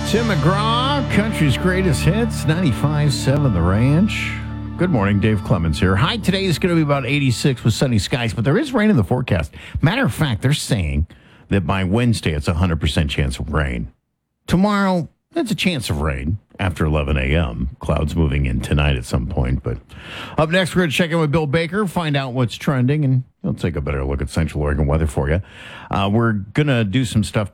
Tim McGraw, country's greatest hits, 95.7 The Ranch. Good morning, Dave Clemens here. High today is going to be about 86 with sunny skies, but there is rain in the forecast. Matter of fact, they're saying that by Wednesday it's a 100% chance of rain. Tomorrow, there's a chance of rain after 11 a.m. Clouds moving in tonight at some point. But up next, we're going to check in with Bill Baker, find out what's trending, and he'll take a better look at Central Oregon weather for you. We're going to do some stuff